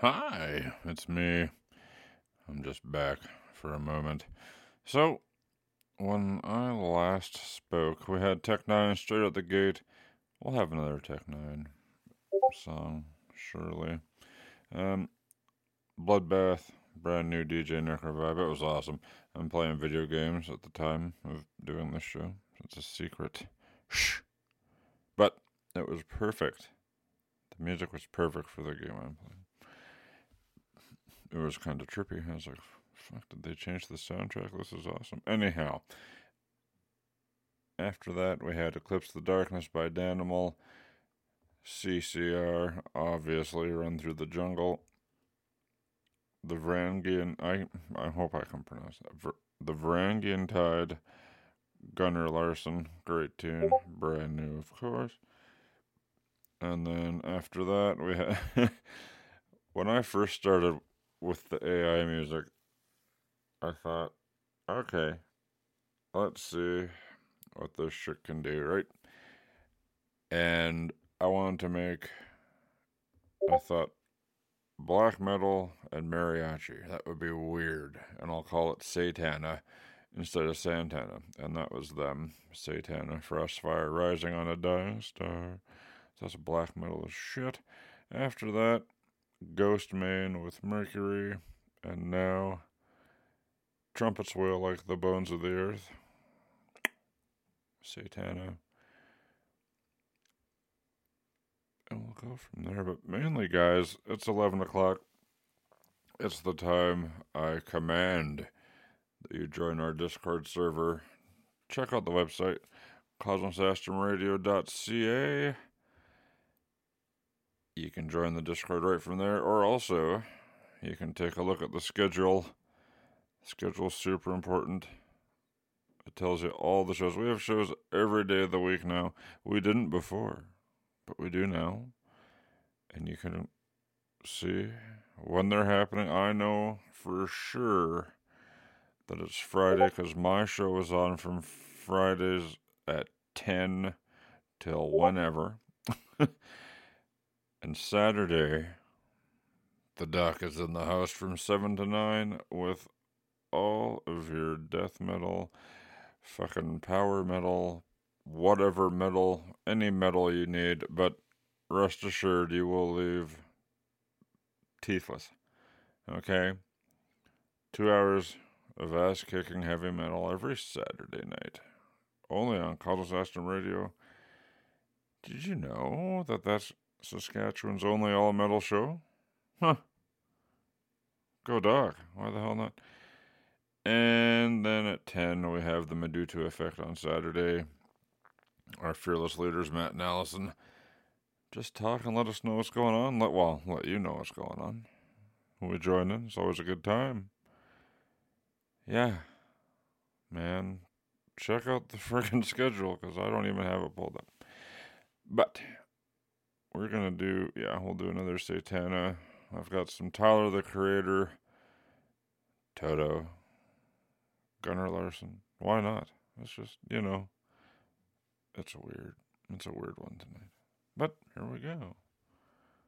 Hi, it's me. I'm just back for a moment. So, when I last spoke, we had Tech Nine straight out the gate. We'll have another Tech Nine song, surely. Um, Bloodbath, brand new DJ Nick Revive. It was awesome. I'm playing video games at the time of doing this show. It's a secret. Shh. But it was perfect. The music was perfect for the game I'm playing. It was kind of trippy. I was like, fuck, did they change the soundtrack? This is awesome. Anyhow, after that, we had Eclipse the Darkness by Danimal, CCR, obviously, Run Through the Jungle, the Varangian, I hope I can pronounce that, the Varangian Tide, Gunnar Larson, great tune, brand new, of course. And then after that, we had, when I first started with the AI music, I thought, okay, let's see what this shit can do, right? And I wanted to make, I thought, black metal and mariachi. That would be weird. And I'll call it Satana instead of Santana. And that was them. Satana, Frostfire Rising on a Dying Star. So that's black metal as shit. After that, Ghostmane with Mercury. And now, Trumpets Wail Like the Bones of the Earth. Satana. And we'll go from there. But mainly, guys, it's 11 o'clock. It's the time I command that you join our Discord server. Check out the website, cosmosastronradio.ca. You can join the Discord right from there, or also you can take a look at the schedule. The schedule's super important. It tells you all the shows. We have shows every day of the week now. We didn't before, but we do now. And you can see when they're happening. I know for sure that it's Friday because my show is on from Fridays at 10 till whenever. And Saturday, the doc is in the house from 7 to 9 with all of your death metal, fucking power metal, whatever metal, any metal you need, but rest assured you will leave teethless. Okay? 2 hours of ass-kicking heavy metal every Saturday night. Only on Cosmos Astron Radio. Did you know that that's Saskatchewan's only all-metal show? Huh. Go Doc. Why the hell not? And then at 10, we have the Meduto Effect on Saturday. Our fearless leaders, Matt and Allison, just talk and let us know what's going on. Let you know what's going on. When we join in, it's always a good time. Yeah. Man, check out the friggin' schedule, because I don't even have it pulled up. But we're going to do, we'll do another Satana. I've got some Tyler, the Creator, Toto, Gunnar Larson. Why not? It's just, it's a weird one tonight. But here we go.